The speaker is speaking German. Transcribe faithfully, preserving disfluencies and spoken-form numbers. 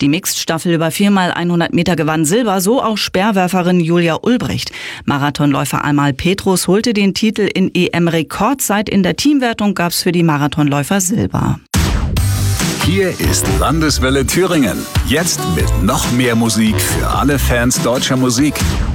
Die Mixed-Staffel über vier mal hundert Meter gewann Silber, so auch Speerwerferin Julia Ulbricht. Marathonläufer Amal Petrus holte den Titel in E M-Rekordzeit. In der Teamwertung gab es für die Marathonläufer Silber. Hier ist Landeswelle Thüringen. Jetzt mit noch mehr Musik für alle Fans deutscher Musik.